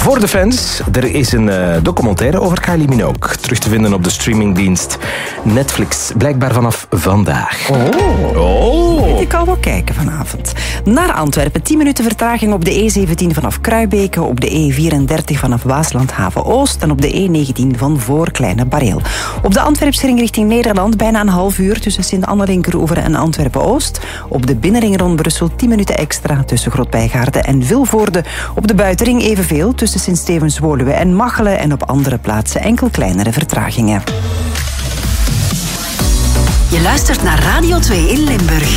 Voor de fans, er is een documentaire over Kylie Minogue. Terug te vinden op de streamingdienst Netflix. Blijkbaar vanaf vandaag. Ik kan wel kijken vanavond. Naar Antwerpen, 10 minuten vertraging op de E17 vanaf Kruibeke, op de E34 vanaf Waasland-Haven Oost en op de E19 van voor Kleine Bareel. Op de Antwerpsring richting Nederland bijna een half uur tussen Sint-Anne-Linkeroever en Antwerpen-Oost. Op de binnenring rond Brussel 10 minuten extra tussen Grootbijgaarden en Vilvoorde. Op de buitenring evenveel tussen Sint-Stevens-Woluwe en Machelen en op andere plaatsen enkel kleinere vertragingen. Je luistert naar Radio 2 in Limburg.